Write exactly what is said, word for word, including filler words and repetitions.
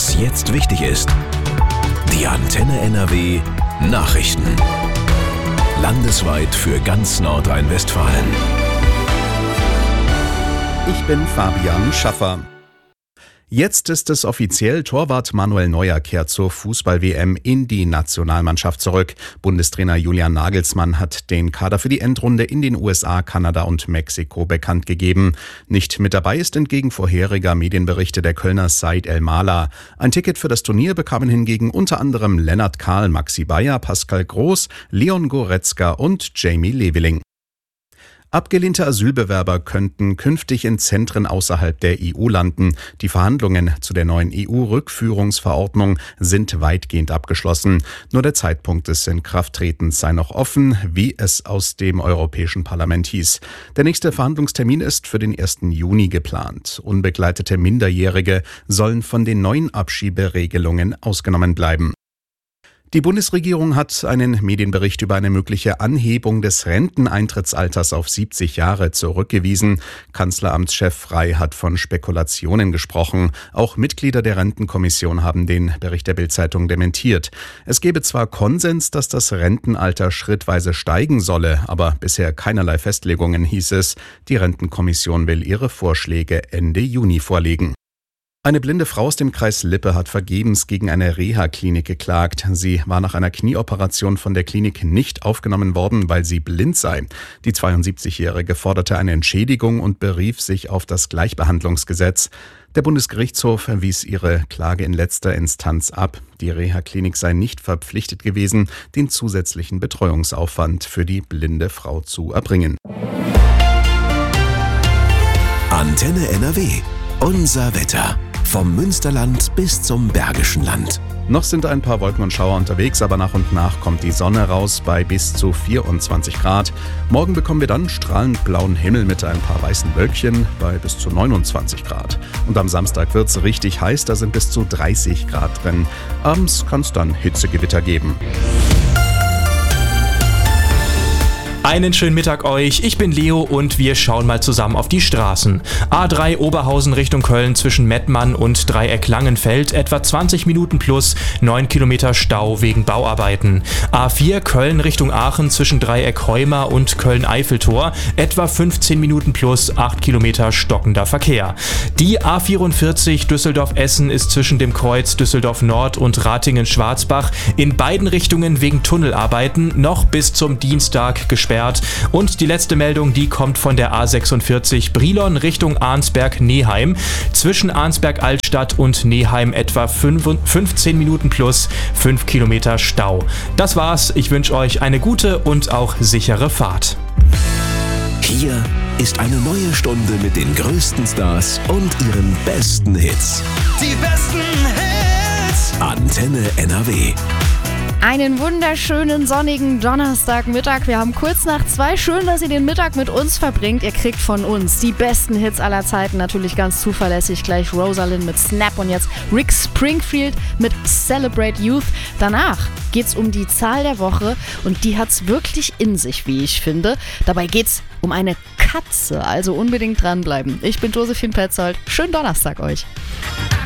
Was jetzt wichtig ist. Die Antenne N R W Nachrichten. Landesweit für ganz Nordrhein-Westfalen. Ich bin Fabian Schaffer. Jetzt ist es offiziell, Torwart Manuel Neuer kehrt zur Fußball-W M in die Nationalmannschaft zurück. Bundestrainer Julian Nagelsmann hat den Kader für die Endrunde in den U S A, Kanada und Mexiko bekannt gegeben. Nicht mit dabei ist entgegen vorheriger Medienberichte der Kölner Said El-Mala. Ein Ticket für das Turnier bekamen hingegen unter anderem Lennart Kahl, Maxi Bayer, Pascal Groß, Leon Goretzka und Jamie Leveling. Abgelehnte Asylbewerber könnten künftig in Zentren außerhalb der E U landen. Die Verhandlungen zu der neuen E U-Rückführungsverordnung sind weitgehend abgeschlossen. Nur der Zeitpunkt des Inkrafttretens sei noch offen, wie es aus dem Europäischen Parlament hieß. Der nächste Verhandlungstermin ist für den ersten Juni geplant. Unbegleitete Minderjährige sollen von den neuen Abschieberegelungen ausgenommen bleiben. Die Bundesregierung hat einen Medienbericht über eine mögliche Anhebung des Renteneintrittsalters auf siebzig Jahre zurückgewiesen. Kanzleramtschef Frey hat von Spekulationen gesprochen. Auch Mitglieder der Rentenkommission haben den Bericht der Bild-Zeitung dementiert. Es gebe zwar Konsens, dass das Rentenalter schrittweise steigen solle, aber bisher keinerlei Festlegungen, hieß es. Die Rentenkommission will ihre Vorschläge Ende Juni vorlegen. Eine blinde Frau aus dem Kreis Lippe hat vergebens gegen eine Reha-Klinik geklagt. Sie war nach einer Knieoperation von der Klinik nicht aufgenommen worden, weil sie blind sei. Die zweiundsiebzigjährige forderte eine Entschädigung und berief sich auf das Gleichbehandlungsgesetz. Der Bundesgerichtshof wies ihre Klage in letzter Instanz ab. Die Reha-Klinik sei nicht verpflichtet gewesen, den zusätzlichen Betreuungsaufwand für die blinde Frau zu erbringen. Antenne N R W. Unser Wetter. Vom Münsterland bis zum Bergischen Land. Noch sind ein paar Wolken und Schauer unterwegs, aber nach und nach kommt die Sonne raus bei bis zu vierundzwanzig Grad. Morgen bekommen wir dann strahlend blauen Himmel mit ein paar weißen Wölkchen bei bis zu neunundzwanzig Grad. Und am Samstag wird es richtig heiß, da sind bis zu dreißig Grad drin. Abends kann es dann Hitzegewitter geben. Einen schönen Mittag euch, ich bin Leo und wir schauen mal zusammen auf die Straßen. A drei Oberhausen Richtung Köln zwischen Mettmann und Dreieck Langenfeld, etwa zwanzig Minuten plus, neun Kilometer Stau wegen Bauarbeiten. A vier Köln Richtung Aachen zwischen Dreieck Heuma und Köln-Eiffeltor, etwa fünfzehn Minuten plus, acht Kilometer stockender Verkehr. Die A vierundvierzig Düsseldorf-Essen ist zwischen dem Kreuz Düsseldorf Nord und Ratingen-Schwarzbach in beiden Richtungen wegen Tunnelarbeiten noch bis zum Dienstag gesperrt. Und die letzte Meldung, die kommt von der A sechsundvierzig Brilon Richtung Arnsberg-Neheim. Zwischen Arnsberg-Altstadt und Neheim etwa fünfzehn Minuten plus, fünf Kilometer Stau. Das war's, ich wünsche euch eine gute und auch sichere Fahrt. Hier ist eine neue Stunde mit den größten Stars und ihren besten Hits. Die besten Hits! Antenne N R W. Einen wunderschönen sonnigen Donnerstagmittag. Wir haben kurz nach zwei. Schön, dass ihr den Mittag mit uns verbringt. Ihr kriegt von uns die besten Hits aller Zeiten. Natürlich ganz zuverlässig. Gleich Rosalind mit Snap und jetzt Rick Springfield mit Celebrate Youth. Danach geht's um die Zahl der Woche und die hat's wirklich in sich, wie ich finde. Dabei geht's um eine Katze. Also unbedingt dranbleiben. Ich bin Josephine Petzold. Schönen Donnerstag euch.